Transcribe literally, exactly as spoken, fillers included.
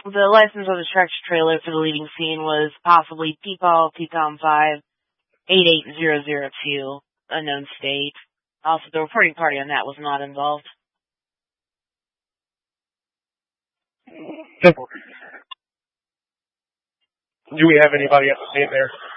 The license of the tractor trailer for the leading scene was possibly P C O L P COM five eight eight zero zero two, unknown state. Also, the reporting party on that was not involved. Simple. Do we have anybody at the scene there?